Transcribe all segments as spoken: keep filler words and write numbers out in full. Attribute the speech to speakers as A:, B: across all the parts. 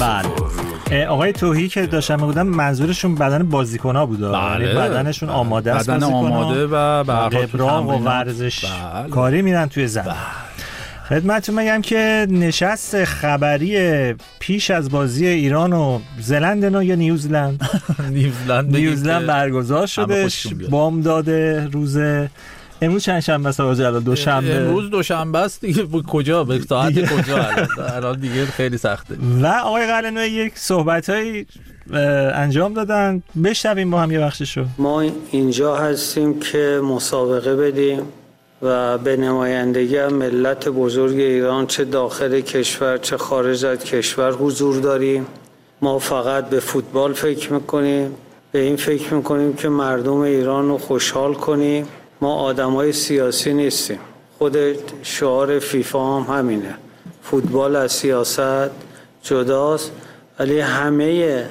A: بله. آقای توهی که داشتن میگفتن منظورشون بدن بازیکن‌ها بود.
B: بله.
A: یعنی بدنشون
B: بله.
A: آماده است،
B: بدن آماده و به هر حال
A: ابراق و ورزش
B: بله.
A: کاری میرن توی زمین. بله. خدمتتون میگم که نشست خبری پیش از بازی ایران و زلند یا نیوزلند
B: نیوزلند
A: نیوزلند برگزار شدش. بامداد روز امروز چند شنبه است آقا دوشنبه.
B: امروز دوشنبه است دیگه. کجا به ساعت کجا الان دیگه خیلی سخته.
A: و آقای قلعه‌نویی یک صحبتایی انجام دادن، بشنویم با هم یه بخششو.
C: ما اینجا هستیم که مسابقه بدیم و به نمایندگی ملت بزرگ ایران چه داخل کشور چه خارج از کشور حضور داریم. ما فقط به فوتبال فکر میکنیم، به این فکر میکنیم که مردم ایران رو خوشحال کنیم. ما آدمای سیاسی نیستیم. خود شعار فیفا هم همینه، فوتبال از سیاست جداست، ولی همه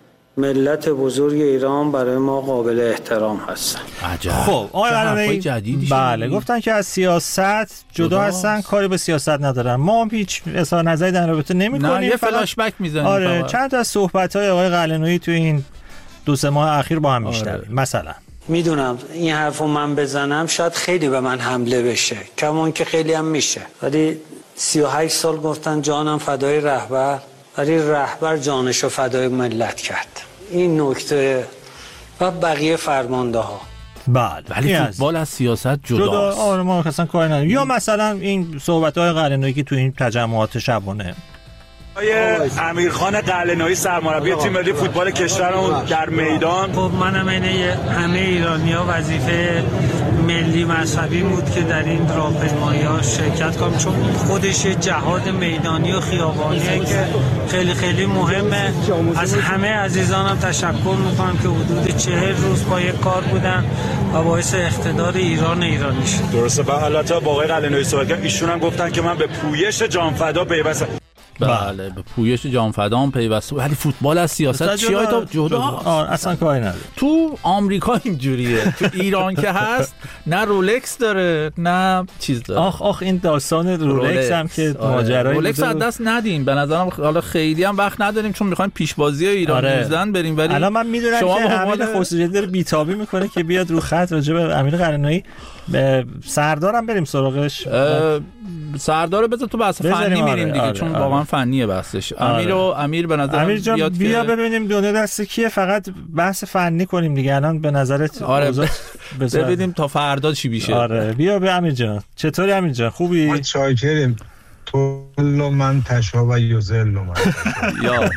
C: ملت بزرگ ایران برای ما قابل احترام هستن.
B: عجب.
A: خب آقای قلعه‌نویی بله گفتن که از سیاست جدا هستن، کاری به سیاست ندارن. ما هم هیچ اظهار نظری در رابطه نمی‌کنیم،
B: نه یه فلاش بک میزنیم.
A: آره فقط. چند تا از صحبت‌های آقای قلعه‌نویی تو این دو سه ماه اخیر با هم میشنویم. آره. مثلا
C: میدونم این حرفو من بزنم شاید خیلی به من حمله بشه، کمون که خیلی هم میشه، ولی سی و هشت سال گفتن جانم فدای رهبر، ولی رهبر جانشو فدای ملت کرد. این نکته و بقیه فرمانده ها.
A: بله
B: ولی فوتبال از سیاست جداست.
A: جدا. آره ما اصلا کاری نداریم. یا مثلا این صحبت‌های قلعه‌نویی که تو این تجمعات شبانه
D: آقای امیرخان قلعه‌نویی سرمربی تیم ملی فوتبال کشورمون در میدان.
C: خب منم اینه همه ایرانی‌ها وظیفه ملی مذهبی بود که در این راهپیمایی‌ها شرکت کنم، چون خودش جهاد میدانی و خیابانیه که خیلی خیلی مهمه. از همه عزیزانم تشکر میکنم که حدود چهل روز با یک کار بودن و باعث اقتدار ایران ایرانی شد.
D: درسته. و البته با آقای قلعه‌نویی صحبت کردم، ایشون هم گفتن که من به پویش جانفدا پیوستم.
B: بله به پویش جانفدا هم پیوسته، ولی فوتبال از سیاست چیه تا جدا
A: اصلا کاری نداره.
B: تو آمریکا اینجوریه، تو ایران که هست نه رولکس داره نه چیز داره.
A: آخ آخ این داستان رولکس هم که ماجرای
B: رولکس از دست ندیم به نظرم. حالا خیلی هم وقت نداریم چون میخوایم پیشبازی ایران
A: آره.
B: نیوزلند بریم، ولی
A: الان من میدونم که امیر خسروی داره بیتابی میکنه که بیاد رو خط راجع به امیر قلعه‌نویی. سردارم بریم سراغش.
B: سردار بذار تو بحث فنی میریم دیگه. آره. چون آره. واقعا فنیه بحثش. آره. امیر و امیر به نظر
A: امیر جان بیا که... ببینیم دنیا دست کیه، فقط بحث فنی کنیم دیگه. الان به نظرت
B: آره ببینیم تا فردا چی میشه.
A: آره بیا به امیر جان. چطوری امیر جان؟ خوبی؟
E: ما شاکریم. تو لو من تشا و یوزل من
B: یا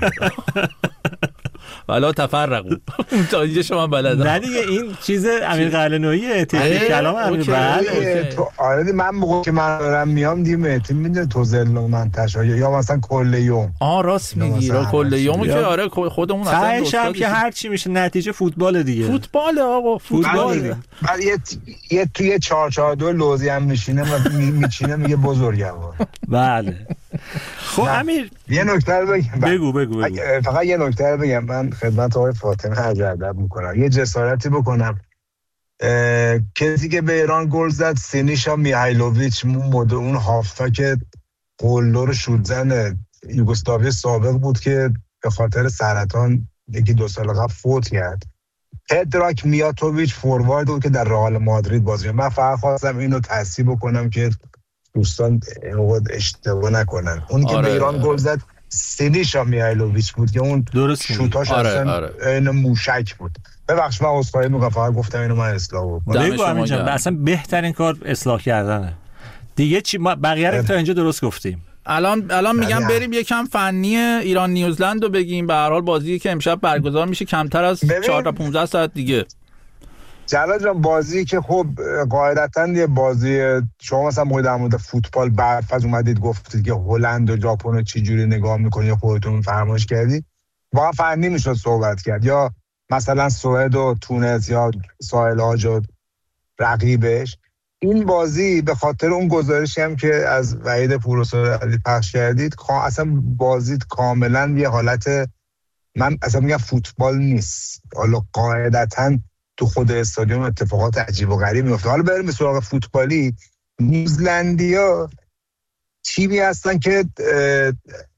B: والا تفرقوا تا اینجا شما بلدم.
A: نه دیگه این چیز امیر قلعه‌نویی تکنیک کلام امیر. بله
E: تو آره من موقع که من دارم میام دیم تیم میدونه تو زلو من تشا یا مثلا کل یوم.
B: آه راست میگی را کل یوم که آره خودمون اصلا
A: شب که هر چی میشه نتیجه فوتبال دیگه.
B: فوتبال آقا فوتبال.
E: بعد یه یه توی چهار چهار دو لوزی هم میشینه و میچینه میگه بزرگوار.
A: بله خب امیر
E: یه نکته بگم.
A: بگو بگو بگو.
E: فقط یه نکته بگم. من خدمت آقای فاطمه عرض ادب میکنم، یه جسارتی بکنم. کسی که به ایران گل زد سینیشا میهایلوویچ، مود اون هافتا که قلدر رو شوت زن یوگسلاوی سابق بود که به خاطر سرطان یکی دو سال قبل فوت کرد. پدراک میاتوویچ فوروارد بود که در رئال مادرید بازی کرد. من فقط خواستم اینو تصحیح بکنم که دوستان اشتباه نکنن. اون که آره، به ایران گل زد سینیشا میهایلوویچ بود که اون شوتاش
B: آره،
E: اصلا
B: آره.
E: این موشک بود. ببخش من عذرخواهی میکنم، فقط گفتم اینو من اصلاح بکنم.
A: بگو امین جان اصلا بهترین کار اصلاح کردنه دیگه. چی ما بقیه رو تا اینجا درست گفتیم.
B: الان الان میگم بریم یکم فنی ایران نیوزلند رو بگیم. به هر حال بازی که امشب برگزار میشه کمتر از چهار تا پانزده ساعت دیگه.
E: جلال جان بازی که خب قاعدتاً یه بازی، شما مثلا موقع در مورد فوتبال برفض اومدید گفتید که هلند و ژاپن رو چه جوری نگاه می‌کنید، خودتون فرمایش کردید، واقعا فنی میشد صحبت کرد. یا مثلا سوئد و تونس یا ساحل عاج و رقیبش. این بازی به خاطر اون گزارشی هم که از وحید پورسعلی پخش کردید، اصلا بازی کاملا یه حالت، من اصلا میگم فوتبال نیست. حالا قاعدتاً تو خود استادیوم اتفاقات عجیب و غریب میفته. حالا بریم به سراغ فوتبالی. نیوزلندیا تیمی هستن که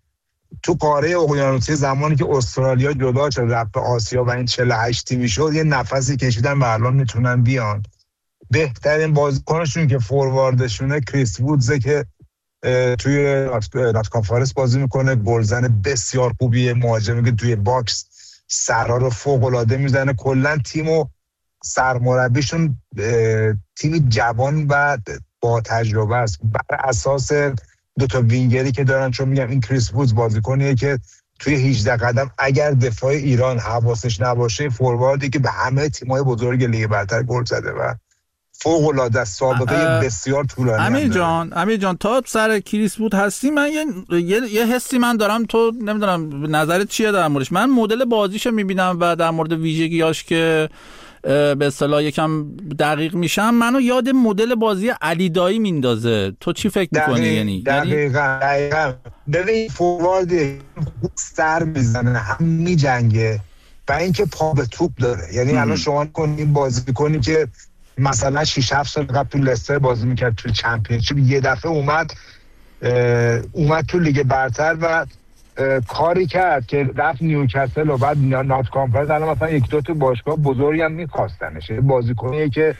E: تو قاره اقیانوسی زمانی که استرالیا جدا شد رفت به آسیا و این چهل و هشت تیمی شد، یه نفسی کشیدن و الان میتونن بیان. بهترین بازیکنشون که فورواردشونه کریس وودزه که توی ناتکام فارست بازی میکنه، گلزن بسیار خوبیه، مهاجمی که توی باکس سرها رو فوق العاده میزنه. کلا تیمو سرمربیشون تیمی جوان و با تجربه است بر اساس دو تا وینگری که دارن. چون میگم این کریس وودز بازیکنیه که توی هجده قدم اگر دفاع ایران حواسش نباشه، فورواردی که به همه تیم‌های بزرگ لیگ برتر گل زده و فوق العاده است، سابقه بسیار طولانی.
B: امیر جان امیر جان تا سر کریس وود هستی، من یه یه, یه حسی من دارم، تو نمیدونم نظرت چیه در موردش. من مدل بازیشو میبینم و در مورد ویژگیاش که به اصطلاح یکم دقیق میشم، منو یاد مدل بازی علی دایی میندازه. تو چی فکر میکنی؟ یعنی
E: دقیقاً دقیقاً ببین فورواردی سر میزنه، هم میجنگه و اینکه پا به توپ داره. یعنی الان شما کنین بازی کنی که مثلا شش هفت سال قبل تو لستر بازی میکرد تو چمپیونشیپ، یه دفعه اومد اومد تو لیگ برتر و کاری کرد که رفت نیوکاسل و بعد نات کانفرنس. الان مثلا یک دو تا باشگاه بزرگی هم میخواستنش. بازیکنیه که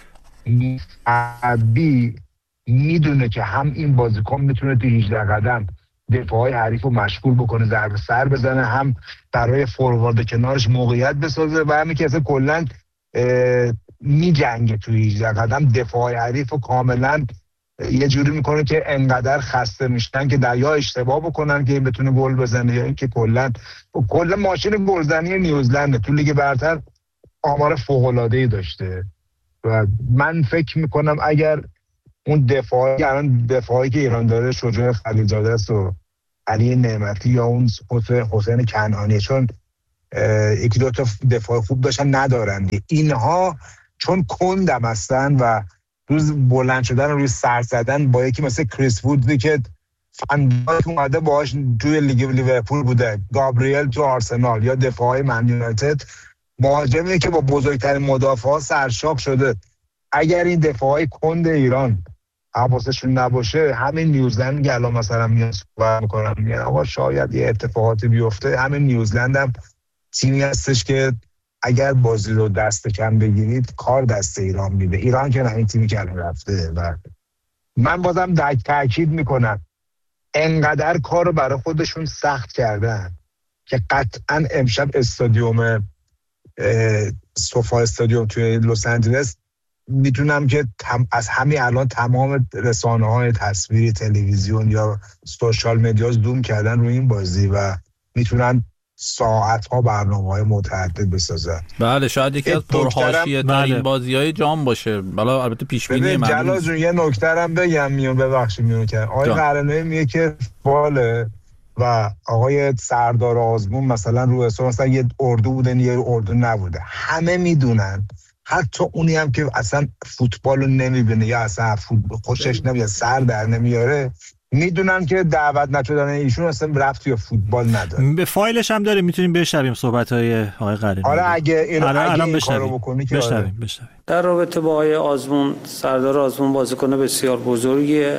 E: بی میدونه که هم این بازیکن میتونه تو هجده قدم دفاعی حریف رو مشغول بکنه، ضربه سر بزنه، هم برای فوروارد کنارش موقعیت بسازه و همین که اصلا کلا می جنگه توی هجده قدم دفاع حریف و کاملا یه جوری میکنه که انقدر خسته میشن که در یا اشتباه بکنن که این بتونه گل بزنه یا اینکه کلا کلا ماشین گلزنی نیوزلند تو لیگ برتر آمار فوق العاده ای داشته. و من فکر میکنم اگر اون دفاعی الان دفاعی که ایران داره شجاع خلیلزاده است و علی نعمتی یا اون حسین کنعانی، چون یکی دو تا دفاع خوب داشتن ندارن، اینها چون کندم هستن و روز بلند شدن روی سر زدن با یکی مثل کریس وودی که فنداک اومده باهاش توی لیگ لیورپول بوده، گابریل تو آرسنال، یا دفاعی من یونایتد، مهاجمی که با بزرگترین مدافعا سرشاخ شده. اگر این دفاعی کند ایران حواسشون نباشه، همین نیوزلند که الان مثلا میاد صحبت میکنن میگن آقا شاید یه اتفاقاتی بیفته، همین نیوزلند هم تیمی هستش که اگر بازی رو دست کم بگیرید کار دست ایران میده. ایران که همین تیمی که الان رفته و من بازم تاکید میکنم انقدر کار رو برای خودشون سخت کردن که قطعا امشب استادیوم سوفا استادیوم توی لس آنجلس میتونم که تم از همین الان تمام رسانه‌های تصویری، تلویزیون یا سوشال مدیا زوم کردن روی این بازی و میتونن ساعت‌ها برنامه‌های متعدد بسازن.
B: بله شاید یکی از پرحاشیه ترین
A: بله.
B: بازی‌های جام باشه. بالا البته پیش بینی من.
E: جلال جون یه نکته‌ام بگم، میون ببخشید میون که آقای قرنویی میگه که باله و آقای سردار آزمون مثلا رو حساب مثلا یه اردو بودن یه اردو نبوده. همه میدونن، حتی اونی هم که اصلا فوتبال رو نمیبینه یا اصلا فوتبال خوشش نمیاد، سر در نمیاره، میدونن که دعوت نشدن ایشون اصلا رفتی یا فوتبال نداره.
A: به فایلش هم داریم، میتونیم بشنویم صحبت‌های آقای قرنویی.
E: آره اگه این
A: الان
E: اگه کارو بکنی که
A: بشنویم بشنویم.
C: در رابطه با آقای آزمون، سردار آزمون بازیکن بسیار بزرگیه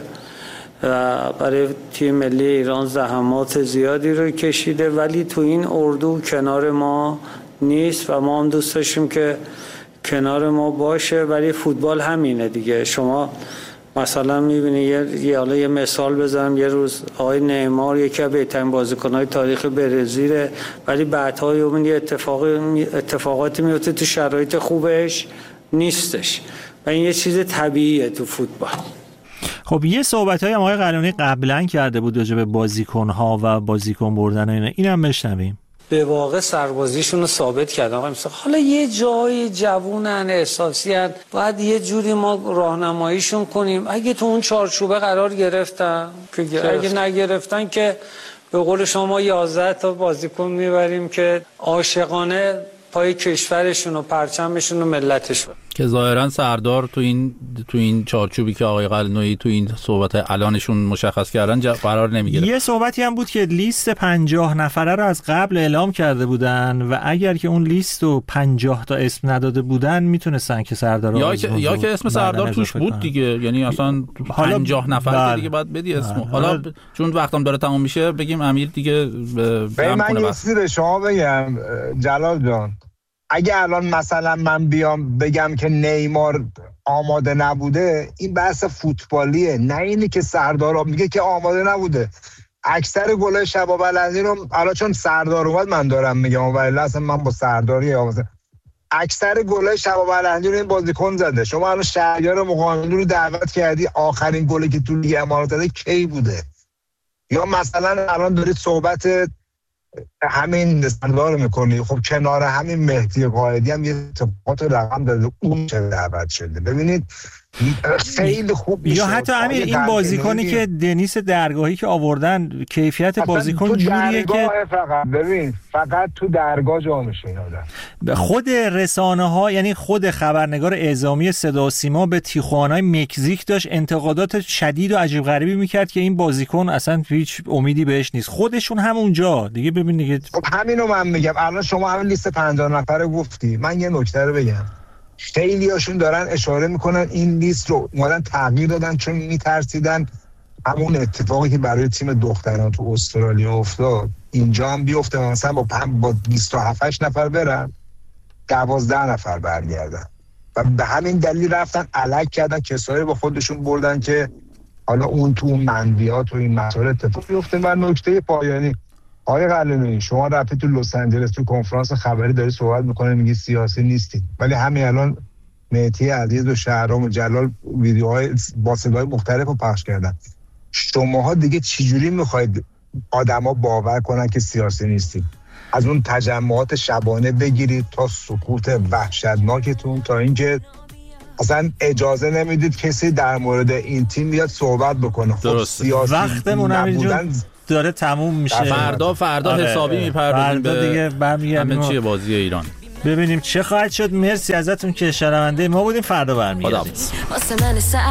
C: و برای تیم ملی ایران زحمات زیادی رو کشیده، ولی تو این اردو کنار ما نیست و ما هم دوست داشتیم که کنار ما باشه. ولی فوتبال همینه دیگه. شما مثلا میبینی یه یه حالا یه مثال بزنم، یه روز آقای نیمار یکی از بهترین بازیکن‌های تاریخ برزیل، ولی بعدها یه اتفاق اتفاقاتی میفته تو شرایط خوبش نیستش و این یه چیز طبیعیه تو فوتبال.
A: خب یه صحبت‌های آقای قرنویی قبلا کرده بود راجع به بازیکن‌ها و بازیکن بردن و اینا، اینم بشنویم.
C: به واقع سربازیشون رو ثابت کردن. آقا مثلا حالا یه جای جوونن، احساسی هن، باید یه جوری ما راهنماییشون کنیم. اگه تو اون چارچوبه قرار گرفتن که اگه نگرفتن که به قول شما یازده تا بازیکن میبریم که عاشقانه پای کشورشون و پرچمشون و ملتشون.
B: که ظاهرا سردار تو این تو این چارچوبی که آقای قلعه‌نویی تو این صحبت الانشون مشخص کردن قرار نمیگیره.
A: یه صحبتی هم بود که لیست پنجاه نفره رو از قبل اعلام کرده بودن و اگر که اون لیست رو پنجاه تا اسم نداده بودن میتونستن که سردار
B: یا که یا که اسم سردار توش بود دیگه، یعنی اصلا پنجاه نفر که دیگه باید بدی اسمو. حالا ب... چون وقتم داره تموم میشه بگیم امیر دیگه
E: به من یه چیزی به شما بگم جلال جان، اگه الان مثلا من بیام بگم که نیمار آماده نبوده، این بحث فوتبالیه، نه اینی که سردار میگه که آماده نبوده. اکثر گلای شباب علنی رو الان چون سردار اومد من دارم میگم، ولی اصلا من با سرداری مثلا اکثر گلای شباب علنی رو این بازیکن زده. شما الان شهریار مقاملو رو دعوت کردی، آخرین گلی که تو لیگ امارات زده کی بوده؟ یا مثلا الان دارید صحبت همین سردار میکنی، خب کنار همین مهدی قائدی هم یه اتفاقات رقم داده، اون چه دعوت شده. ببینید خیلی خوب میشه.
A: یا حتی همین این بازیکنی که دنیس درگاهی که آوردن، کیفیت بازیکن جوریه که
E: فقط ببین فقط تو درگاه جا میشه این آدم.
A: خود رسانه ها، یعنی خود خبرنگار اعزامی صدا و سیما به تیخوانای مکزیک داشت انتقادات شدید و عجیب غریبی میکرد که این بازیکن اصلا هیچ امیدی بهش نیست. خودشون همونجا دیگه. ببین دیگه
E: خب همینو من میگم. الان شما همین لیست پنجاه نفره گفتی، من یه نکته رو بگم. خیلی هاشون دارن اشاره میکنن این لیست رو اومدن تغییر دادن چون میترسیدن همون اتفاقی که برای تیم دختران تو استرالیا افتاد اینجا هم بیفته، مثلا با با بیست و هفت نفر برن دوازده نفر برگردن. و به همین دلیل رفتن الک کردن، کسایی با خودشون بردن که حالا اون تو منویات و این مسائل اتفاق بیفته. و نکته پایانی، آقای قلعه‌نویی شما رفتی تو لس آنجلس تو کنفرانس خبری داری صحبت میکنه، میگی سیاسی نیستی، ولی همین الان مهدی عزیز و شهرام و جلال ویدیوهای با صدای مختلف رو پخش کردن. شماها دیگه چجوری میخواید آدما باور کنن که سیاسی نیستید؟ از اون تجمعات شبانه بگیرید تا سکوت وحشتناکتون، تا اینکه اصلا اجازه نمیدید کسی در مورد این تیم بیاد صحبت بکنه. خب سیاسی
A: وقتمون نبودن داره تموم میشه.
B: فردا فردا آره. حسابی میپردازیم به دیگه برمیگردیم همه چیه بازی ایران،
A: ببینیم چه خواهد شد. مرسی ازتون که شنونده ما بودیم. فردا برمیگردیم.